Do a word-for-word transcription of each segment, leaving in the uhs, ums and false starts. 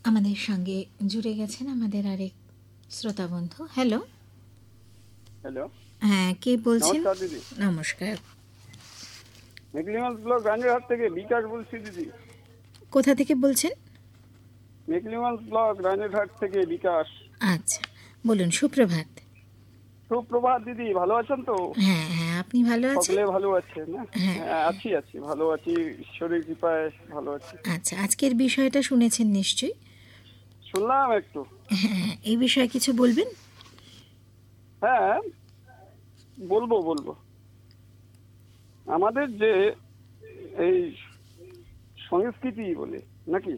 আমাদের সঙ্গে জুড়ে গেছেন আমাদের আরেক শ্রোতা বন্ধু। হ্যালো। হ্যালো, হ্যাঁ, কে বলছেন? নমস্কার দিদি। নমস্কার। মেকলিগঞ্জ ব্লক রানীরহাট থেকে বিকাশ বলছি দিদি। কোথা থেকে বলছেন? মেকলিগঞ্জ ব্লক রানীরহাট থেকে বিকাশ। আচ্ছা, বলুন। সুপ্রভাত। সুপ্রভাত দিদি, ভালো আছেন তো? হ্যাঁ হ্যাঁ, আপনি ভালো আছেন? সকলে ভালো আছে না? হ্যাঁ হ্যাঁ, আছি আছি ভালো আছি, ঈশ্বরের কৃপায় ভালো আছি। আচ্ছা, আজকের বিষয়টা শুনেছেন নিশ্চয়ই? শুনলাম একটু। হ্যাঁ, এই বিষয়ে কিছু বলবেন? হ্যাঁ, বলবো বলবো আমাদের যে এই সংস্কৃতি বলে নাকি,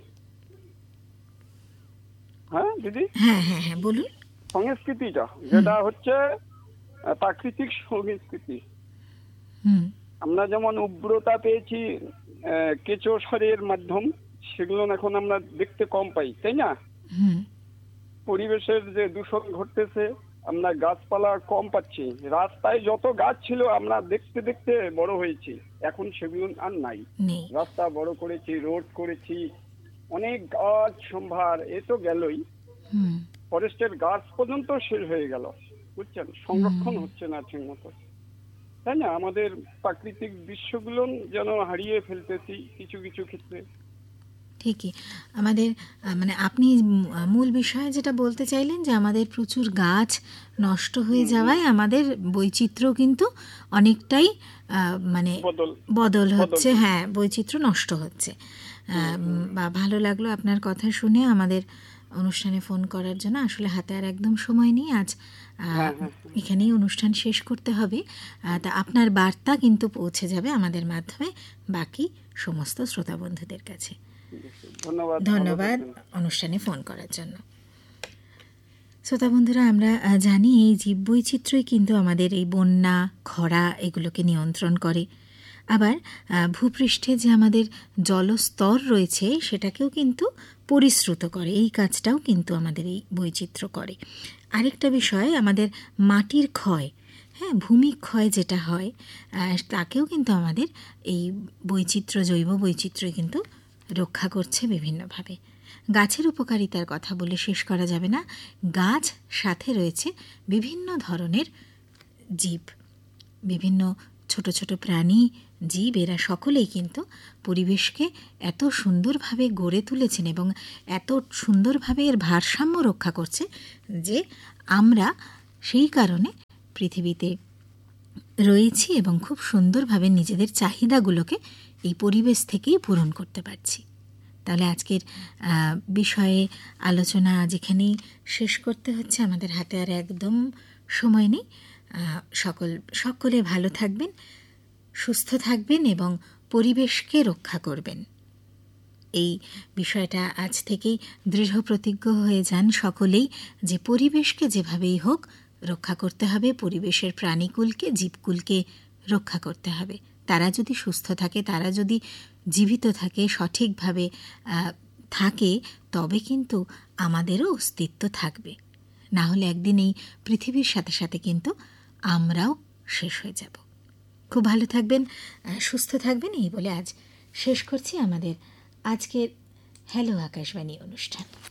হ্যাঁ দিদি, হ্যাঁ হ্যাঁ হ্যাঁ, বলুন। সংস্কৃতিটা যেটা হচ্ছে আহ, প্রাকৃতিক সংস্কৃতি। হুম আমরা যেমন উগ্রতা পেয়েছি আহ, কেঁচো সারের মাধ্যম, সেগুলো এখন আমরা দেখতে কম পাই, তাই না? হুম পরিবেশের যে দূষণ ঘটতেছে, আমরা গাছপালা কম পাচ্ছি। রাস্তায় যত গাছ ছিল আমরা দেখতে দেখতে বড় হয়েছি, এখন সেগুলো আর নাই। নেই। রাস্তা বড় করেছি, রোড করেছি, অনেক গাছ সম্ভার, এ তো গেলই, হুম ফরেস্টের গাছ পর্যন্ত শেষ হয়ে গেল, বুঝছেন? সংরক্ষণ হচ্ছে না ঠিক মতো, তাই না? আমাদের প্রাকৃতিক দৃশ্যগুলো যেন হারিয়ে ফেলতেছি কিছু কিছু ক্ষেত্রে। ঠিকই। আমাদের আহ, মানে আপনি মূ- মূল বিষয়ে যেটা বলতে চাইলেন যে আমাদের প্রচুর গাছ নষ্ট হয়ে যাওয়ায় আমাদের বৈচিত্র্য কিন্তু অনেকটাই আহ, মানে বদল বদল বদল হচ্ছে। হ্যাঁ, বৈচিত্র্য নষ্ট হচ্ছে। আহ, উম, বা ভালো লাগলো আপনার কথা শুনে। আমাদের অনুষ্ঠানে ফোন করার জন্য আসলে হাতে আর একদম সময় নেই আজ। আহ, হ্যাঁ হ্যাঁ, এখানেই অনুষ্ঠান শেষ করতে হবে। আহ, তা আপনার বার্তা কিন্তু পৌঁছে যাবে আমাদের মাধ্যমে বাকি সমস্ত শ্রোতা বন্ধুদের কাছে। ধন্যবাদ। ধন্যবাদ অনুষ্ঠানে ফোন করার জন্য। শ্রোতা বন্ধুরা, আমরা আহ, জানি এই জীববৈচিত্র্যই কিন্তু আমাদের এই বন্যা, খরা এগুলোকে নিয়ন্ত্রণ করে। আবার আহ, ভূপৃষ্ঠে যে আমাদের জলস্তর রয়েছে সেটাকেও কিন্তু পরিশ্রুত করে। এই কাজটাও কিন্তু আমাদের এই বৈচিত্র্য করে। আরেকটা বিষয়, আমাদের মাটির ক্ষয়, হ্যাঁ, ভূমিক্ষয় যেটা হয়, আহ, তাকেও কিন্তু আমাদের এই বৈচিত্র্য, জৈব বৈচিত্র্য কিন্তু রক্ষা করছে বিভিন্নভাবে। গাছের উপকারিতার কথা বলে শেষ করা যাবে না। গাছ সাথে রয়েছে বিভিন্ন ধরনের জীব, বিভিন্ন ছোট ছোট প্রাণী, জীব, এরা সকলেই কিন্তু পরিবেশকে এত সুন্দরভাবে গড়ে তুলেছেন এবং এত সুন্দরভাবে এর ভারসাম্য রক্ষা করছে যে আমরা সেই কারণে পৃথিবীতে রয়েছি এবং খুব সুন্দরভাবে নিজেদের চাহিদাগুলোকে এই পরিবেশ থেকেই পূরণ করতে পারছি। তাহলে আজকের আহ, বিষয়ে আলোচনা আজ এখানেই শেষ করতে হচ্ছে, আমাদের হাতে আর একদম সময় নেই। আহ, সকল সকলে ভালো থাকবেন, সুস্থ থাকবেন এবং পরিবেশকে রক্ষা করবেন। এই বিষয়টা আজ থেকেই দৃঢ় প্রতিজ্ঞ হয়ে যান সকলেই যে পরিবেশকে যেভাবেই হোক রক্ষা করতে হবে, পরিবেশের প্রাণীকুলকে, জীবকুলকে রক্ষা করতে হবে। তারা যদি সুস্থ থাকে, তারা যদি জীবিত থাকে, সঠিকভাবে আহ, থাকে, তবে কিন্তু আমাদেরও অস্তিত্ব থাকবে। না হলে একদিন এই পৃথিবীর সাথে সাথে কিন্তু আমরাও শেষ হয়ে যাব। খুব ভালো থাকবেন, আহ, সুস্থ থাকবেন, এই বলে আজ শেষ করছি আমাদের আজকের হ্যালো আকাশবাণী অনুষ্ঠান।